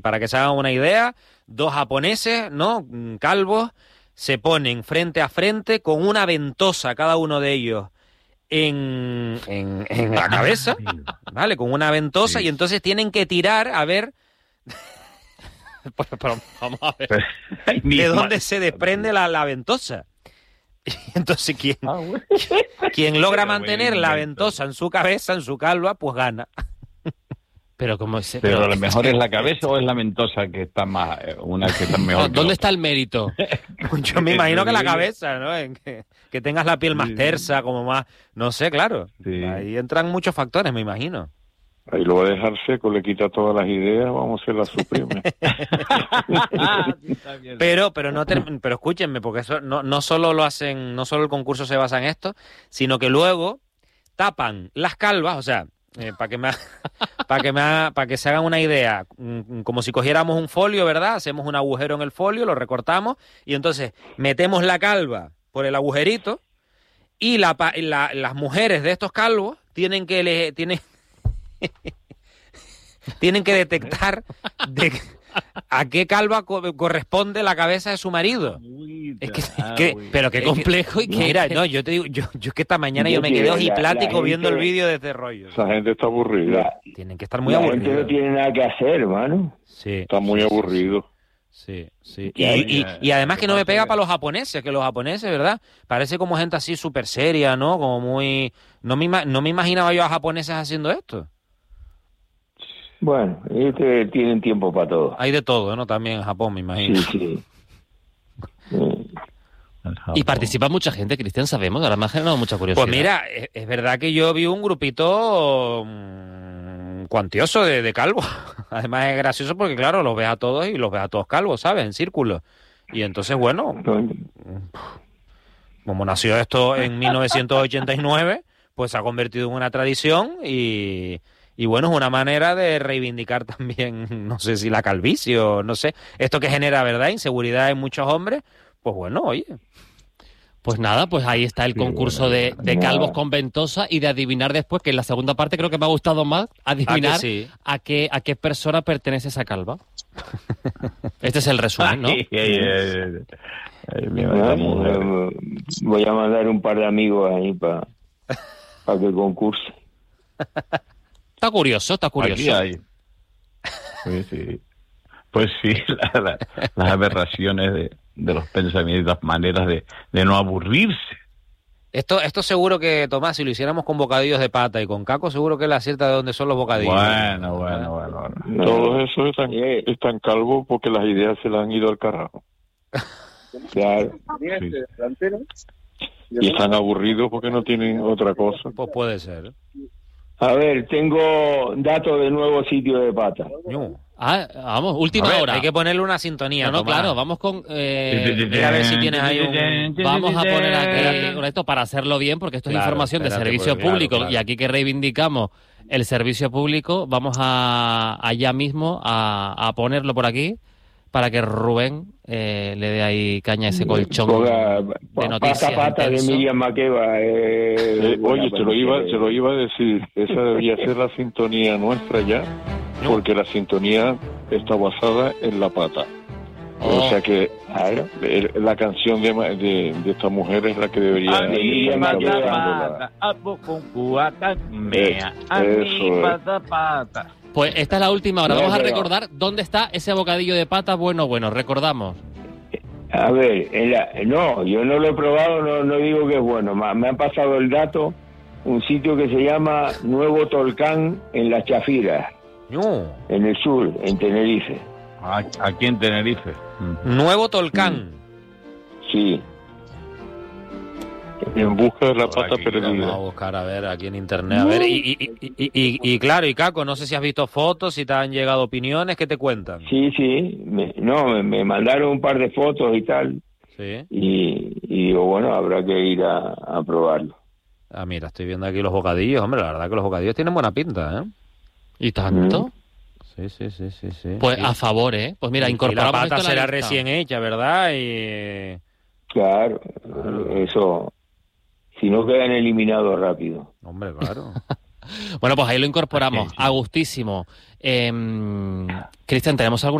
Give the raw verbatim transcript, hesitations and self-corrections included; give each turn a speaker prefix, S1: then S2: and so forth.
S1: Para que se hagan una idea, dos japoneses, ¿no? Calvos, se ponen frente a frente con una ventosa cada uno de ellos en, en, en la cabeza, ¿vale? Con una ventosa, sí. Y entonces tienen que tirar a ver... pues, pero vamos a ver de dónde se desprende la, la ventosa. Y entonces quien, ah, bueno. quien logra mantener la ventosa en su cabeza, en su calva, pues gana.
S2: Pero como ese,
S3: pero,
S2: pero
S3: lo mejor es la cabeza o es la ventosa que está más, una que está mejor.
S2: ¿Dónde que está el mérito?
S1: Yo me imagino que la cabeza, ¿no? En que, que tengas la piel más sí, tersa, como más, no sé, claro. Sí. Ahí entran muchos factores, me imagino.
S4: Ahí lo va a dejar seco, le quita todas las ideas, vamos a hacer la suprime.
S1: pero, pero no, ter... pero escúchenme, porque eso no, no solo lo hacen, no solo el concurso se basa en esto, sino que luego tapan las calvas, o sea, eh, para que me, para que me, para que se hagan una idea, como si cogiéramos un folio, ¿verdad? Hacemos un agujero en el folio, lo recortamos y entonces metemos la calva por el agujerito y la, la, las mujeres de estos calvos tienen que le, tienen tienen que detectar de a qué calva co- corresponde la cabeza de su marido. Es que, es que
S2: pero qué complejo
S1: es que,
S2: y que
S1: mira, no, yo te digo, yo, yo es que esta mañana yo me quedé ojiplático viendo el vídeo de este rollo.
S4: Esa gente está aburrida.
S1: La, Tienen que estar muy aburridos.
S5: La gente no tiene nada que hacer, hermano.
S1: Sí.
S4: Está muy
S1: sí,
S4: aburrido.
S1: Sí, sí. Y, y, y además que no me pega para los japoneses, que los japoneses, ¿verdad? Parece como gente así súper seria, ¿no? Como muy... No me, no me imaginaba yo a japoneses haciendo esto.
S5: Bueno, este tienen tiempo para todo.
S1: Hay de todo, ¿no? También en Japón, me imagino.
S5: Sí, sí. sí.
S2: Y participa mucha gente, Cristian, sabemos, ahora me ha generado mucha curiosidad.
S1: Pues mira, es, es verdad que yo vi un grupito mmm, cuantioso de, de calvos. Además es gracioso porque, claro, los ves a todos y los ves a todos calvos, ¿sabes? En círculo. Y entonces, bueno, como nació esto en mil novecientos ochenta y nueve, pues se ha convertido en una tradición y... Y bueno, es una manera de reivindicar también, no sé si la calvicie o no sé, esto que genera, ¿verdad?, inseguridad en muchos hombres, pues bueno, oye.
S2: Pues nada, pues ahí está el concurso de, de calvos con ventosa y de adivinar después, que en la segunda parte creo que me ha gustado más, adivinar ¿A, sí? a qué a qué persona pertenece esa calva. Este es el resumen, ¿no?
S5: Ay, ay, ay, ay, bueno, voy a mandar un par de amigos ahí para pa que concurse.
S2: Está curioso, está curioso.
S3: Aquí hay. Pues sí, pues sí la, la, las aberraciones de, de los pensamientos, las maneras de, de no aburrirse.
S1: Esto esto seguro que, Tomás, si lo hiciéramos con bocadillos de pata y con Caco, seguro que él acierta de dónde son los bocadillos.
S3: Bueno, bueno, bueno. bueno.
S4: Todos esos están, están calvos porque las ideas se le han ido al carajo.
S5: Claro.
S4: Sí. Y están aburridos porque no tienen otra cosa.
S1: Pues puede ser.
S5: A ver, tengo datos de nuevo sitio de pata.
S1: No.
S2: Ah, vamos, última
S1: a ver,
S2: hora.
S1: Hay que ponerle una sintonía.
S2: No, no,
S1: Tomás.
S2: claro, vamos con... Eh,
S1: mira a ver si tienes ahí un...
S2: Vamos a poner aquí con esto para hacerlo bien, porque esto
S1: claro,
S2: es información de servicio
S1: porque,
S2: público,
S1: claro, claro.
S2: Y aquí que reivindicamos el servicio público, vamos a allá mismo a, a ponerlo por aquí, para que Rubén eh, le dé ahí caña a ese colchón
S5: Ponga,
S2: de noticias.
S5: Pata pata de Miriam Makeba. Eh,
S4: eh, oye, se lo, iba, se lo iba a decir, esa debería ser la sintonía nuestra ya, porque la sintonía está basada en la pata. Oh. O sea que claro, la canción de, de, de esta mujer es la que debería...
S3: A mí pata, pata, mea, a mí pata, pata.
S2: Pues esta es la última hora.
S5: No,
S2: Vamos a
S5: pero...
S2: recordar dónde está ese bocadillo de pata bueno, bueno. Recordamos.
S5: A ver, en la... no, yo no lo he probado, no, no digo que es bueno. Me han pasado el dato, un sitio que se llama Nuevo Tolcán en Las Chafiras,
S1: no.
S5: en el sur, en Tenerife.
S3: Aquí en Tenerife.
S1: Nuevo Tolcán.
S5: Sí.
S4: En busca de la pata
S1: aquí,
S4: perdida.
S1: Vamos a buscar, a ver, aquí en internet. A ver, y, y, y, y, y, y claro, y Caco, no sé si has visto fotos, si te han llegado opiniones, ¿qué te cuentan?
S5: Sí, sí. Me, no, me, me mandaron un par de fotos y tal.
S1: Sí.
S5: Y, y digo, bueno, habrá que ir a, a probarlo.
S1: Ah, mira, estoy viendo aquí los bocadillos. Hombre, la verdad que los bocadillos tienen buena pinta, ¿eh?
S2: ¿Y tanto?
S1: Mm. Sí, sí, sí, sí, sí.
S2: Pues
S1: sí.
S2: a favor, ¿eh? Pues mira, incorporamos
S1: y la pata
S2: esto
S1: será
S2: la
S1: recién hecha, ¿verdad? Y...
S5: Claro, claro, eso... Si no quedan eliminados rápido.
S1: Hombre, claro.
S2: Bueno, pues ahí lo incorporamos.
S3: Sí, sí.
S2: A gustísimo. Eh, Cristian, ¿tenemos alguna